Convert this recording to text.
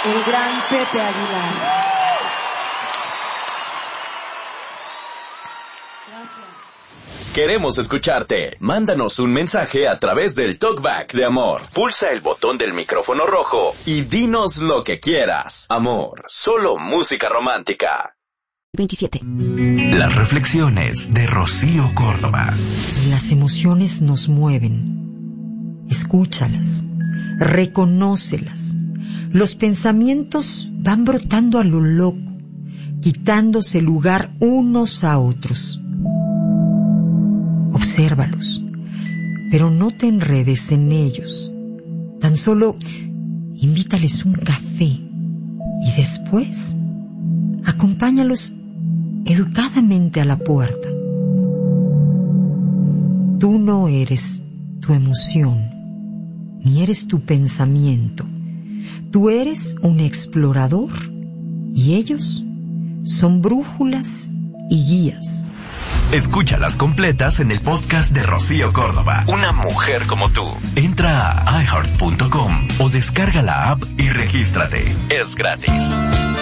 el gran Pepe Aguilar. Gracias. Queremos escucharte. Mándanos un mensaje a través del Talkback de Amor. Pulsa el botón del micrófono rojo y dinos lo que quieras. Amor, solo música romántica. 27. Las reflexiones de Rocío Córdoba. Las emociones nos mueven. Escúchalas. Reconócelas. Los pensamientos van brotando a lo loco, quitándose lugar unos a otros. Obsérvalos, pero no te enredes en ellos. Tan solo invítales un café y después acompáñalos educadamente a la puerta. Tú no eres tu emoción, ni eres tu pensamiento. Tú eres un explorador y ellos son brújulas y guías. Escúchalas completas en el podcast de Rocío Córdoba. Una mujer como tú. Entra a iHeart.com o descarga la app y regístrate. Es gratis.